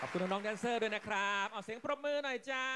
อบคุณน้องๆแดนเซอร์ด้วยนะครับเอาเสียงปรบมือหน่อยจ้า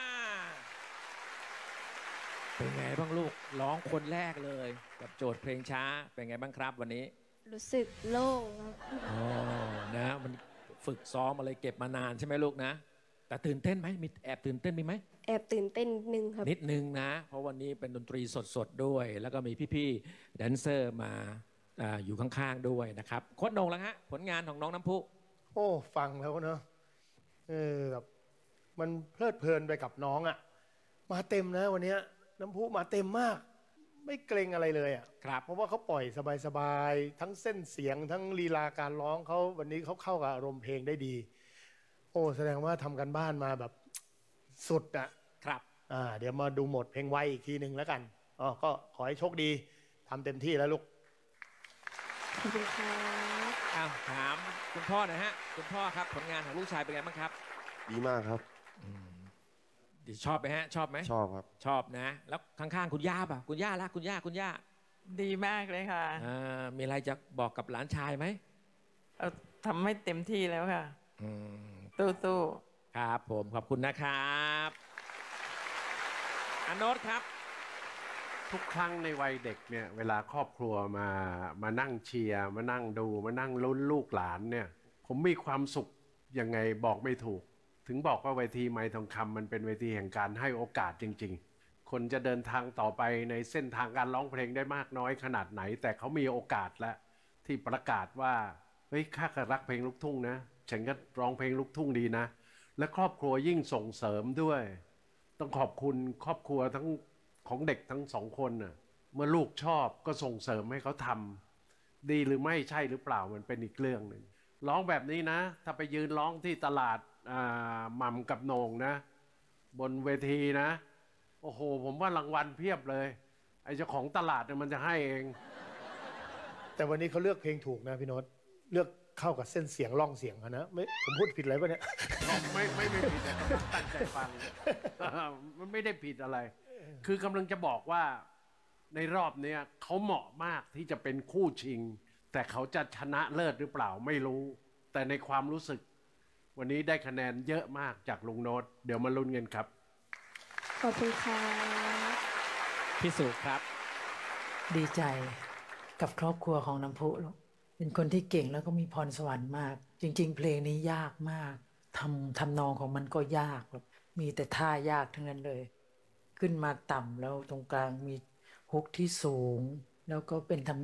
เป็นไงบ้างลูกร้องคนแรกเลยกับโจทย์เพลงช้าเป็นไงบ้างครับวันนี้รู้สึกโล่งครับอ๋อนะมันฝึกซ้อมอะไรเก็บมานานใช่ไหมลูกนะแต่ตื่นเต้นไหมมีแอบตื่นเต้นมีไหมแอบตื่นเต้นนิดนึงครับนิดนึงนะเพราะวันนี้เป็นดนตรีสดๆด้วยแล้วก็มีพี่ๆแดนเซอร์มาอยู่ข้างๆด้วยนะครับโค้ชโหน่งแล้วฮะผลงานของน้องน้ำพุโอ้ฟังแล้วเนอะแบบมันเพลิดเพลินไปกับน้องอ่ะมาเต็มนะวันนี้น้ำพุมาเต็มมาก ไม่เกรงอะไรเลยอ่ะครับเพราะว่าเขาปล่อยสบายๆทั้งเส้นเสียงทั้งลีลาการร้องเขาวันนี้เขาเข้ากับอารมณ์เพลงได้ดี โอ้แสดงว่าทำกันบ้านมาแบบสุดอ่ะครับเดี๋ยวมาดูโหมดเพลงไวอีกทีหนึ่งแล้วกันอ๋อก็ขอให้โชคดีทำเต็มที่แล้วลูกขอบคุณครับอ้าวถามคุณพ่อหน่อยฮะคุณพ่อครับผลงานของลูกชายเป็นไงบ้างครับดีมากครับดีชอบไหมฮะชอบไหมชอบครับชอบนะแล้วข้างๆคุณย่าป่ะคุณย่าละคุณย่าดีมากเลยค่ะมีอะไรจะบอกกับหลานชายไหมทำให้เต็มที่แล้วค่ะตู้ครับผมขอบคุณนะครับอโนตครับทุกครั้งในวัยเด็กเนี่ยเวลาครอบครัวมานั่งเชียร์มานั่งดูมานั่งลุ้นลูกหลานเนี่ยผมมีความสุขยังไงบอกไม่ถูกถึงบอกว่าเวทีไม้ทองคำมันเป็นเวทีแห่งการให้โอกาสจริงๆคนจะเดินทางต่อไปในเส้นทางการร้องเพลงได้มากน้อยขนาดไหนแต่เขามีโอกาสแล้วที่ประกาศว่าเฮ้ยข้าก็รักเพลงลูกทุ่งนะฉันก็ร้องเพลงลูกทุ่งดีนะและครอบครัวยิ่งส่งเสริมด้วยต้องขอบคุณครอบครัวทั้งของเด็กทั้งสองคนน่ะเมื่อลูกชอบก็ส่งเสริมให้เขาทำดีหรือไม่ใช่หรือเปล่ามันเป็นอีกเรื่องหนึ่งร้องแบบนี้นะถ้าไปยืนร้องที่ตลาดหม่ำกับโหน่งนะบนเวทีนะโอ้โหผมว่ารางวัลเพียบเลยไอ้เจ้าของตลาดเนี่ยมันจะให้เองแต่วันนี้เขาเลือกเพลงถูกนะพี่โน้ตเลือกเข้ากับเส้นเสียงร่องเสียงเขานะไม่ผมพูดผิดอะไรป่ะเนี่ยไม่ผิดนะตั้งใจฟังมันไม่ได้ผิดอะไรคือกำลังจะบอกว่าในรอบนี้เขาเหมาะมากที่จะเป็นคู่ชิงแต่เขาจะชนะเลิศหรือเปล่าไม่รู้แต่ในความรู้สึกวันนี้ได้คะแนนเยอะมากจากลุงโน้ตเดี๋ยวมาลุ้นกันครับขอบคุณครับพี่สุครับดีใจกับครอบครัวของน้ำพุลูกเป็นคนที่เก่งแล้วก็มีพรสวรรค์มากจริงๆเพลงนี้ยากมากทำนองของมันก็ยากมีแต่ท่ายากทั้งนั้นเลยขึ้นมาต่ำแล้วตรงกลางมีฮุกที่สูงแล้วก็เป็นทำ